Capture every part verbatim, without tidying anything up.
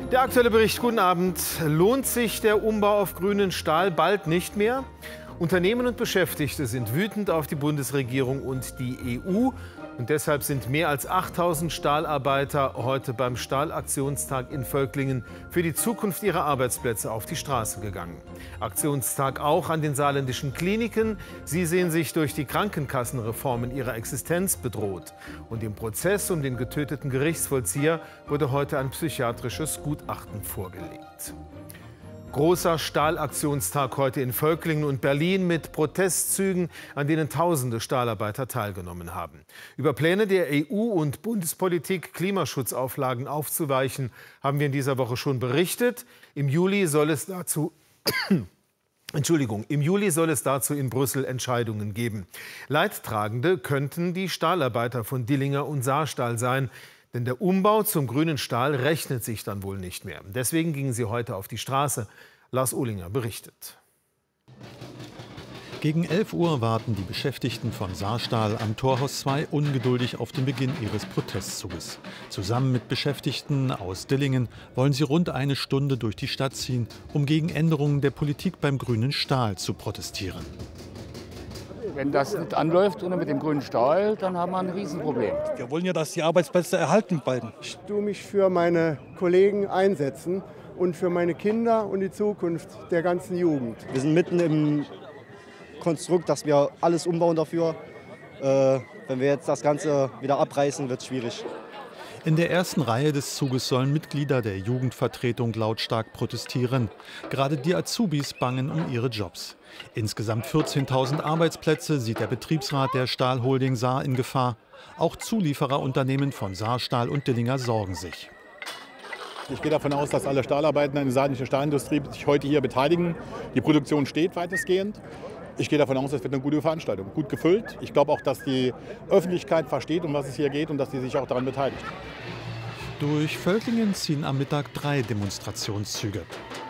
Der aktuelle Bericht, guten Abend. Lohnt sich der Umbau auf grünen Stahl bald nicht mehr? Unternehmen und Beschäftigte sind wütend auf die Bundesregierung und die E U. Und deshalb sind mehr als achttausend Stahlarbeiter heute beim Stahlaktionstag in Völklingen für die Zukunft ihrer Arbeitsplätze auf die Straße gegangen. Aktionstag auch an den saarländischen Kliniken. Sie sehen sich durch die Krankenkassenreform in ihrer Existenz bedroht. Und im Prozess um den getöteten Gerichtsvollzieher wurde heute ein psychiatrisches Gutachten vorgelegt. Großer Stahlaktionstag heute in Völklingen und Berlin mit Protestzügen, an denen tausende Stahlarbeiter teilgenommen haben. Über Pläne der E U und Bundespolitik, Klimaschutzauflagen aufzuweichen, haben wir in dieser Woche schon berichtet. Im Juli soll es dazu Entschuldigung, im Juli soll es dazu in Brüssel Entscheidungen geben. Leidtragende könnten die Stahlarbeiter von Dillinger und Saarstahl sein. Denn der Umbau zum grünen Stahl rechnet sich dann wohl nicht mehr. Deswegen gingen sie heute auf die Straße. Lars Ohlinger berichtet. Gegen elf Uhr warten die Beschäftigten von Saarstahl am Torhaus zwei ungeduldig auf den Beginn ihres Protestzuges. Zusammen mit Beschäftigten aus Dillingen wollen sie rund eine Stunde durch die Stadt ziehen, um gegen Änderungen der Politik beim grünen Stahl zu protestieren. Wenn das nicht anläuft ohne mit dem grünen Stahl, dann haben wir ein Riesenproblem. Wir wollen ja, dass die Arbeitsplätze erhalten bleiben. Ich tue mich für meine Kollegen einsetzen und für meine Kinder und die Zukunft der ganzen Jugend. Wir sind mitten im Konstrukt, dass wir alles umbauen dafür. Äh, wenn wir jetzt das Ganze wieder abreißen, wird es schwierig. In der ersten Reihe des Zuges sollen Mitglieder der Jugendvertretung lautstark protestieren. Gerade die Azubis bangen um ihre Jobs. Insgesamt vierzehntausend Arbeitsplätze sieht der Betriebsrat der Stahlholding Saar in Gefahr. Auch Zuliefererunternehmen von Saarstahl und Dillinger sorgen sich. Ich gehe davon aus, dass alle Stahlarbeiter in der saarländischen Stahlindustrie sich heute hier beteiligen. Die Produktion steht weitestgehend. Ich gehe davon aus, es wird eine gute Veranstaltung, gut gefüllt. Ich glaube auch, dass die Öffentlichkeit versteht, um was es hier geht und dass sie sich auch daran beteiligt. Durch Völklingen ziehen am Mittag drei Demonstrationszüge.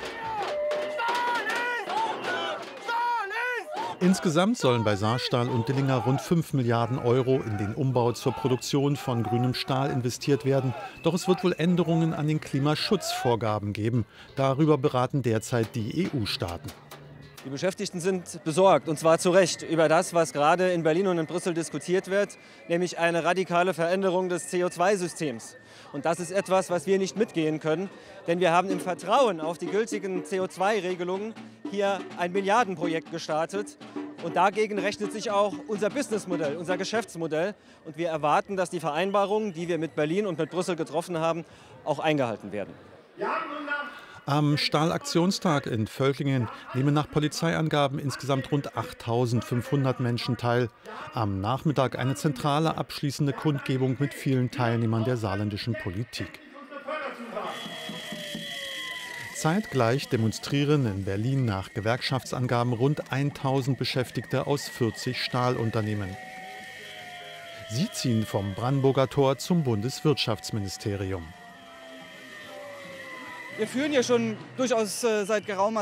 Insgesamt sollen bei Saarstahl und Dillinger rund fünf Milliarden Euro in den Umbau zur Produktion von grünem Stahl investiert werden. Doch es wird wohl Änderungen an den Klimaschutzvorgaben geben. Darüber beraten derzeit die E U-Staaten. Die Beschäftigten sind besorgt, und zwar zu Recht, über das, was gerade in Berlin und in Brüssel diskutiert wird, nämlich eine radikale Veränderung des C O zwei Systems. Und das ist etwas, was wir nicht mitgehen können, denn wir haben im Vertrauen auf die gültigen C O zwei Regelungen hier ein Milliardenprojekt gestartet. Und dagegen rechnet sich auch unser Businessmodell, unser Geschäftsmodell. Und wir erwarten, dass die Vereinbarungen, die wir mit Berlin und mit Brüssel getroffen haben, auch eingehalten werden. Am Stahlaktionstag in Völklingen nehmen nach Polizeiangaben insgesamt rund achttausendfünfhundert Menschen teil. Am Nachmittag eine zentrale abschließende Kundgebung mit vielen Teilnehmern der saarländischen Politik. Zeitgleich demonstrieren in Berlin nach Gewerkschaftsangaben rund tausend Beschäftigte aus vierzig Stahlunternehmen. Sie ziehen vom Brandenburger Tor zum Bundeswirtschaftsministerium. Wir führen ja schon durchaus äh, seit geraumer